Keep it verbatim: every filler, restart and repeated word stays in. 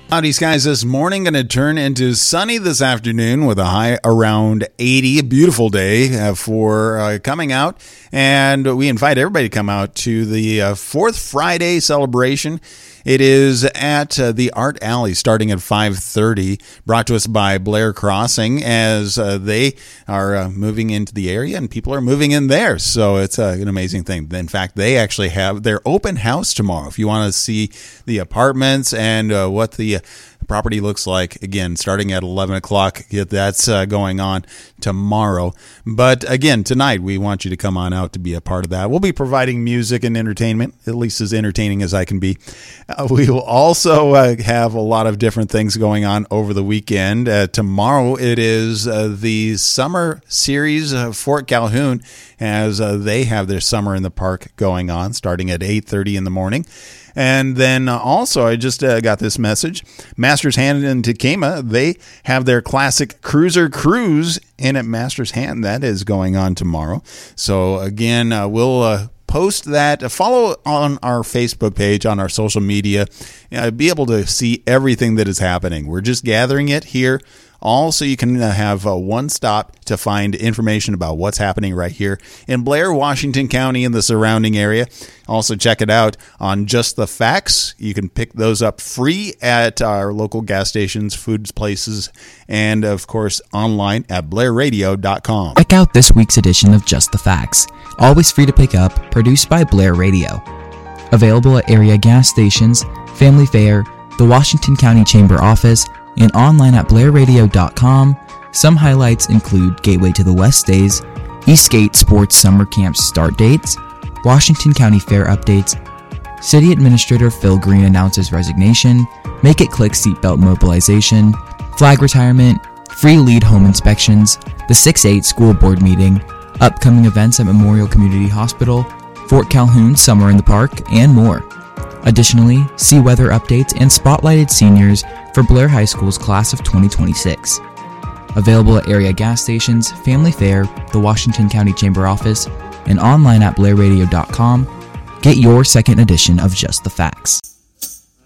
Cloudy skies this morning, going to turn into sunny this afternoon with a high around eighty. A beautiful day uh, for uh, coming out, and we invite everybody to come out to the uh, Fourth Friday celebration. It is at uh, the Art Alley starting at five thirty, brought to us by Blair Crossing as uh, they are uh, moving into the area and people are moving in there. So it's uh, an amazing thing. In fact, they actually have their open house tomorrow. If you want to see the apartments and uh, what the property looks like, again, starting at eleven o'clock, that's uh, going on tomorrow. But again, tonight, we want you to come on out to be a part of that. We'll be providing music and entertainment, at least as entertaining as I can be. Uh, we will also uh, have a lot of different things going on over the weekend. Uh, tomorrow, it is uh, the summer series of Fort Calhoun, as uh, they have their Summer in the Park going on, starting at eight thirty in the morning. And then uh, also, I just uh, got this message. Masters Hand in Tequema, they have their classic Cruiser Cruise in at Masters Hand. That is going on tomorrow. So again, uh, we'll uh, post that. Follow on our Facebook page, on our social media. Uh, be able to see everything that is happening. We're just gathering it here, all so you can uh, have uh, one stop to find information about what's happening right here in Blair, Washington County, and the surrounding area. Also, check it out on Just the Facts. You can pick those up free at our local gas stations, foods places, and of course online at blair radio dot com. Check out this week's edition of Just the Facts, always free to pick up, produced by Blair Radio. Available at area gas stations, Family Fare, the Washington County Chamber office, and online at blair radio dot com. Some highlights include Gateway to the West days, Eastgate Sports Summer Camp start dates, Washington County Fair updates, City Administrator Phil Green announces resignation, Make It Click seatbelt mobilization, flag retirement, free lead home inspections, the six eight school board meeting, upcoming events at Memorial Community Hospital, Fort Calhoun Summer in the Park, and more. Additionally, see weather updates and spotlighted seniors for Blair High School's class of twenty twenty-six. Available at area gas stations, Family Fare, the Washington County Chamber office, and online at blair radio dot com. Get your second edition of Just the Facts.